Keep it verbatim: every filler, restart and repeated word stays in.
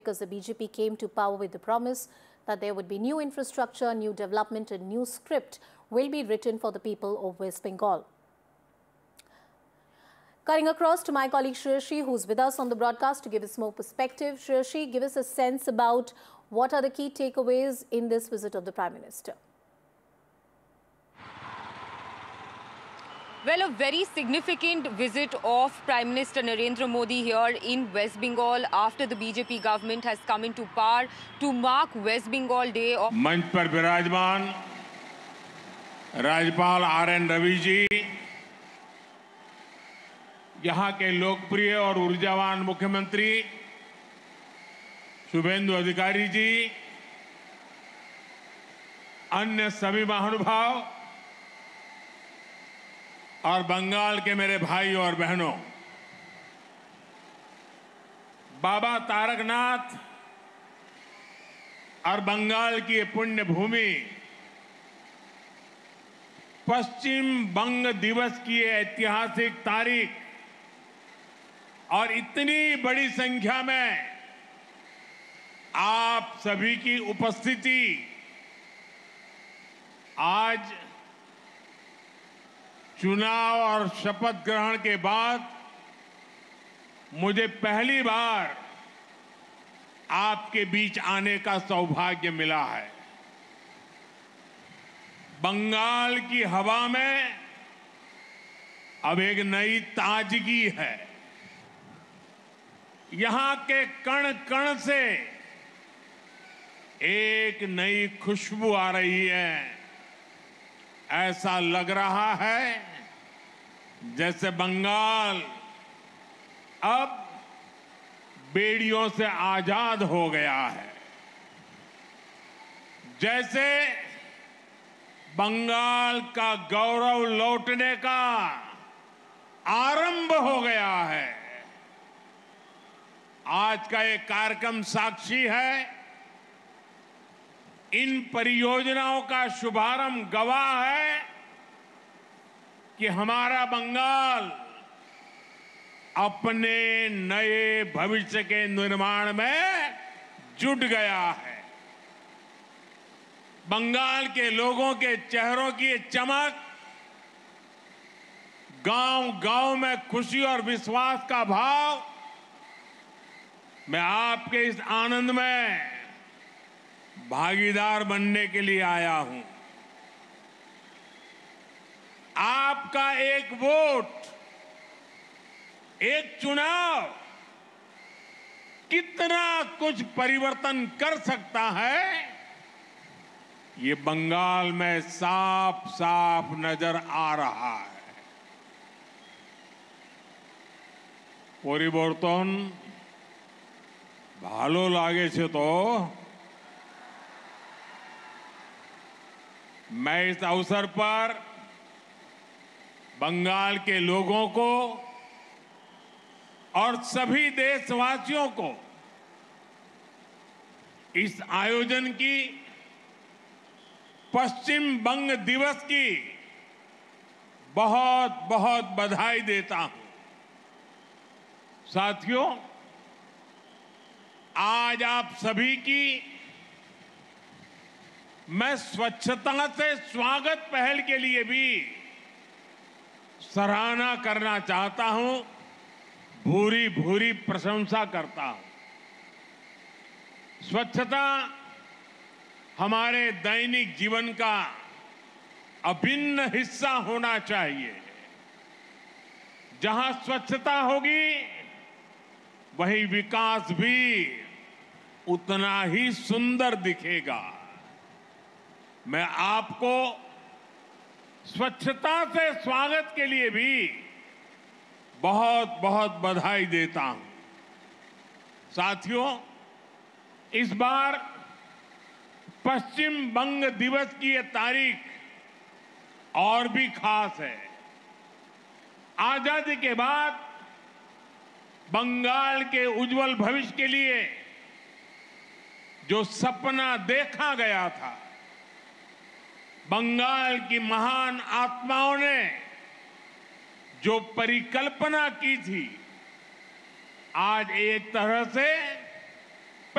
because the B J P came to power with the promise that there would be new infrastructure, new development and new script will be written for the people of West Bengal. Cutting across to my colleague Shreyashi, who's with us on the broadcast to give us more perspective. Shreyashi, give us a sense about what are the key takeaways in this visit of the Prime Minister. Well, a very significant visit of Prime Minister Narendra Modi here in West Bengal after the B J P government has come into power to mark West Bengal Day of... मंच पर विराजमान राज्यपाल are N Ravi ji, यहाँ के लोकप्रिय और ऊर्जावान मुख्यमंत्री शुभेंदु अधिकारी जी, अन्य सभी महानुभाव और बंगाल के मेरे भाई और बहनों, बाबा तारकनाथ और बंगाल की ये पुण्य भूमि पश्चिम बंग दिवस की ये ऐतिहासिक तारीख और इतनी बड़ी संख्या में आप सभी की उपस्थिति आज चुनाव और शपथ ग्रहण के बाद मुझे पहली बार आपके बीच आने का सौभाग्य मिला है। बंगाल की हवा में अब एक नई ताजगी है। यहां के कण कण से एक नई खुशबू आ रही है। ऐसा लग रहा है जैसे बंगाल अब बेड़ियों से आजाद हो गया है, जैसे बंगाल का गौरव लौटने का आरंभ हो गया है। आज का ये कार्यक्रम साक्षी है। इन परियोजनाओं का शुभारंभ गवाह है कि हमारा बंगाल अपने नए भविष्य के निर्माण में जुट गया है। बंगाल के लोगों के चेहरों की ये चमक, गांव-गांव में खुशी और विश्वास का भाव, मैं आपके इस आनंद में भागीदार बनने के लिए आया हूं। आपका एक वोट, एक चुनाव कितना कुछ परिवर्तन कर सकता है, ये बंगाल में साफ साफ नजर आ रहा है। परिवर्तन भालो लागे छे तो मैं इस अवसर पर बंगाल के लोगों को और सभी देशवासियों को इस आयोजन की, पश्चिम बंग दिवस की बहुत बहुत बधाई देता हूं। साथियों, आज आप सभी की मैं स्वच्छता से स्वागत पहल के लिए भी सराहना करना चाहता हूं, भूरी भूरी प्रशंसा करता हूं। स्वच्छता हमारे दैनिक जीवन का अभिन्न हिस्सा होना चाहिए। जहां स्वच्छता होगी वहीं विकास भी उतना ही सुंदर दिखेगा। मैं आपको स्वच्छता से स्वागत के लिए भी बहुत बहुत बधाई देता हूं। साथियों, इस बार पश्चिम बंग दिवस की ये तारीख और भी खास है। आजादी के बाद बंगाल के उज्जवल भविष्य के लिए जो सपना देखा गया था, बंगाल की महान आत्माओं ने जो परिकल्पना की थी, आज एक तरह से